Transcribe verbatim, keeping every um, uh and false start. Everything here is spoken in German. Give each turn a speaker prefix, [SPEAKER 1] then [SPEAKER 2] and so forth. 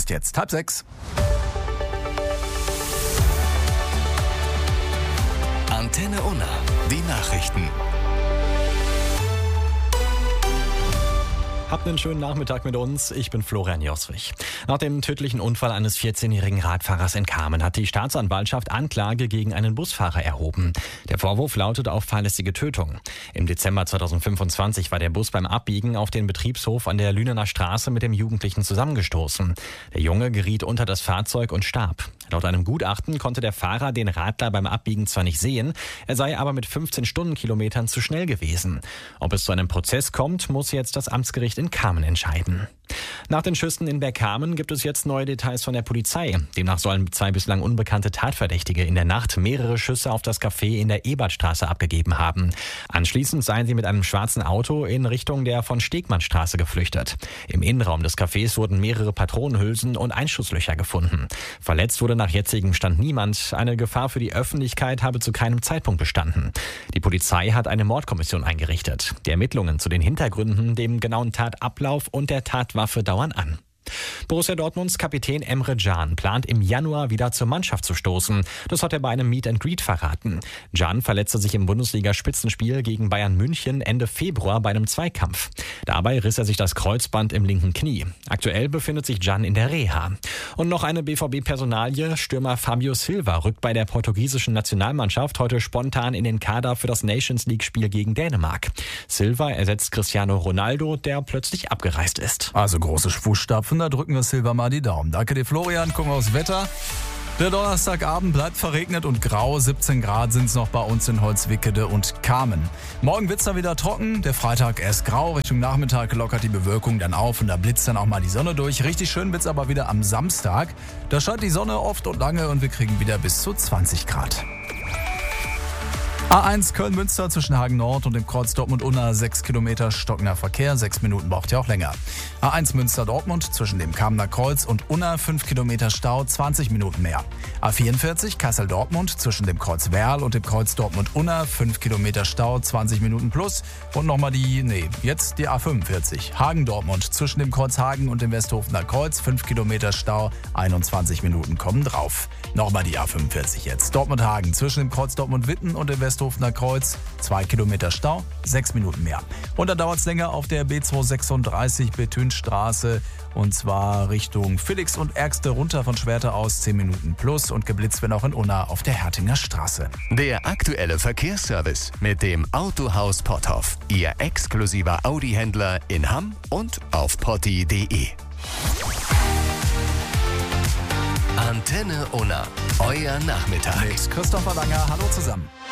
[SPEAKER 1] ist jetzt halb sechs.
[SPEAKER 2] Antenne Unna, die Nachrichten.
[SPEAKER 3] Habt einen schönen Nachmittag mit uns. Ich bin Florian Joswig. Nach dem tödlichen Unfall eines vierzehnjährigen Radfahrers in Kamen hat die Staatsanwaltschaft Anklage gegen einen Busfahrer erhoben. Der Vorwurf lautet auf fahrlässige Tötung. Im Dezember zweitausendfünfundzwanzig war der Bus beim Abbiegen auf den Betriebshof an der Lünener Straße mit dem Jugendlichen zusammengestoßen. Der Junge geriet unter das Fahrzeug und starb. Laut einem Gutachten konnte der Fahrer den Radler beim Abbiegen zwar nicht sehen, er sei aber mit fünfzehn Stundenkilometern zu schnell gewesen. Ob es zu einem Prozess kommt, muss jetzt das Amtsgericht in Kamen entscheiden. Nach den Schüssen in Bergkamen gibt es jetzt neue Details von der Polizei. Demnach sollen zwei bislang unbekannte Tatverdächtige in der Nacht mehrere Schüsse auf das Café in der Ebertstraße abgegeben haben. Anschließend seien sie mit einem schwarzen Auto in Richtung der von Stegmannstraße geflüchtet. Im Innenraum des Cafés wurden mehrere Patronenhülsen und Einschusslöcher gefunden. Verletzt wurde nach jetzigem Stand niemand. Eine Gefahr für die Öffentlichkeit habe zu keinem Zeitpunkt bestanden. Die Polizei hat eine Mordkommission eingerichtet. Die Ermittlungen zu den Hintergründen, dem genauen Tatablauf und der Tatwaffe dauern an. Borussia Dortmunds Kapitän Emre Can plant im Januar wieder zur Mannschaft zu stoßen. Das hat er bei einem Meet and Greet verraten. Can verletzte sich im Bundesliga-Spitzenspiel gegen Bayern München Ende Februar bei einem Zweikampf. Dabei riss er sich das Kreuzband im linken Knie. Aktuell befindet sich Can in der Reha. Und noch eine B V B-Personalie. Stürmer Fabio Silva rückt bei der portugiesischen Nationalmannschaft heute spontan in den Kader für das Nations League-Spiel gegen Dänemark. Silva ersetzt Cristiano Ronaldo, der plötzlich abgereist ist.
[SPEAKER 1] Also große Fußstapfen. Da drücken wir Silva mal die Daumen. Danke dir, Florian. Gucken wir aufs Wetter. Der Donnerstagabend bleibt verregnet und grau. siebzehn Grad sind es noch bei uns in Holzwickede und Kamen. Morgen wird's dann wieder trocken. Der Freitag erst grau. Richtung Nachmittag lockert die Bewölkung dann auf und da blitzt dann auch mal die Sonne durch. Richtig schön wird's aber wieder am Samstag. Da scheint die Sonne oft und lange und wir kriegen wieder bis zu zwanzig Grad. A eins Köln-Münster zwischen Hagen Nord und dem Kreuz Dortmund-Unna sechs Kilometer stockender Verkehr, sechs Minuten braucht ja auch länger. A eins Münster-Dortmund zwischen dem Kamener Kreuz und Unna fünf Kilometer Stau, zwanzig Minuten mehr. A vierundvierzig Kassel-Dortmund zwischen dem Kreuz Werl und dem Kreuz Dortmund-Unna fünf Kilometer Stau, zwanzig Minuten plus. Und nochmal die, nee, jetzt die A fünfundvierzig Hagen-Dortmund zwischen dem Kreuz Hagen und dem Westhofener Kreuz, fünf Kilometer Stau, einundzwanzig Minuten kommen drauf. Nochmal die A fünfundvierzig jetzt. Dortmund-Hagen zwischen dem Kreuz Dortmund-Witten und dem Westhofener Kreuz, zwei Kilometer Stau, sechs Minuten mehr. Und dann dauert es länger auf der B zweihundertsechsunddreißig Bethünstraße und zwar Richtung Villix und Ärgste runter von Schwerte aus, zehn Minuten plus und geblitzt wird auch in Unna auf der Hertinger Straße.
[SPEAKER 2] Der aktuelle Verkehrsservice mit dem Autohaus Potthoff. Ihr exklusiver Audi-Händler in Hamm und auf potti punkt de. Antenne Unna, euer Nachmittag.
[SPEAKER 1] Mit Christopher Langer, hallo zusammen.